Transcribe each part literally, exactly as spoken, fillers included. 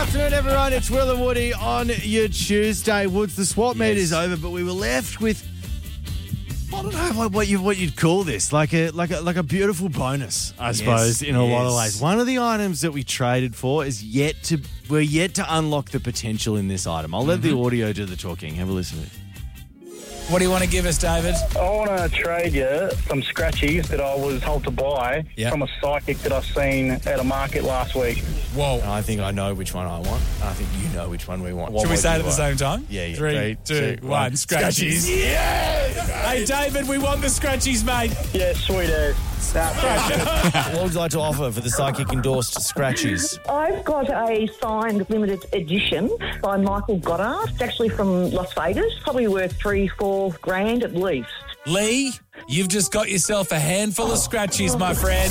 afternoon, everyone. It's Will and Woody on your Tuesday. Woods, the swap meet Yes. is over, but we were left with, I don't know what, what you what you'd call this, like a like a like a beautiful bonus, I suppose, in a lot of yes. ways. One of the items that we traded for is yet to we're yet to unlock the potential in this item. I'll let the audio do the talking. Have a listen to it. What do you want to give us, David? I want to trade you some scratchies that I was told to buy Yep. from a psychic that I've seen at a market last week. Whoa. I think I know which one I want. I think you know which one we want. What Should we would say you it at the want? same time? Yeah, yeah. Three, Three, two, two, one. one. Scratchies. Yes! Hey, David, we want the scratchies, mate. Yeah, sweet as. What would you like to offer for the psychic endorsed scratchies? I've got a signed limited edition by Michael Goddard. It's actually from Las Vegas. Probably worth three, four grand at least. Lee, you've just got yourself a handful of scratchies, my friend.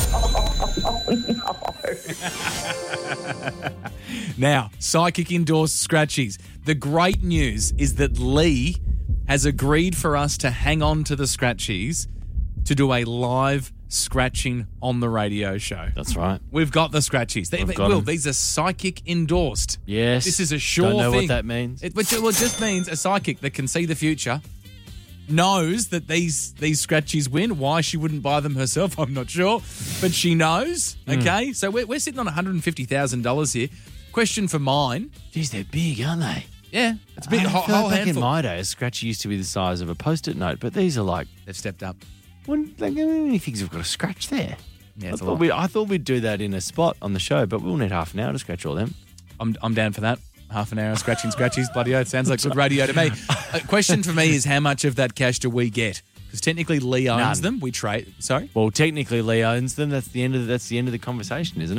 Now, psychic endorsed scratchies. The great news is that Lee has agreed for us to hang on to the scratchies to do a live scratching on the radio show. That's right. We've got the scratchies. They, We've got Will, them. these are psychic endorsed. Yes. This is a sure Don't know thing. what that means. It, which, well, it just means a psychic that can see the future knows that these these scratchies win. Why she wouldn't buy them herself, I'm not sure. But she knows, Hmm. okay? So we're, we're sitting on one hundred fifty thousand dollars here. Question for mine. Geez, they're big, aren't they? Yeah, it's a big, I whole, feel like whole back handful. in my day, a scratchy used to be the size of a post-it note, but these are like, They've stepped up. when, like how many things have got a scratch there? Yeah, I it's a thought, lot. we'd, I thought we'd do that in a spot on the show, but we'll need half an hour to scratch all them. I'm, I'm down for that. Half an hour of scratching scratchies. Bloody oath. Sounds like good radio to me. A question for me is how much of that cash do we get? Because technically Lee owns None. them. We trade. Sorry? Well, technically, Lee owns them. That's the end of the, that's the end of the conversation, isn't it?